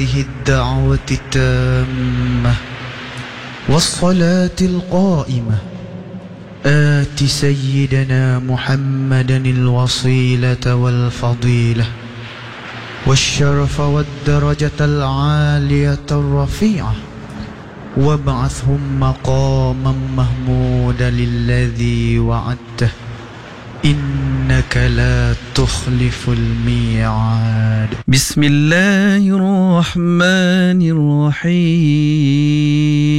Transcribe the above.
الدعوة التامة والصلاة القائمة آت سيدنا محمدا الوصيلة والفضيلة والشرف والدرجة العالية الرفيعة وابعثهم مقاما محمودا للذي وعدته إنك لا تخلف الميعاد. بسم الله الرحمن الرحيم.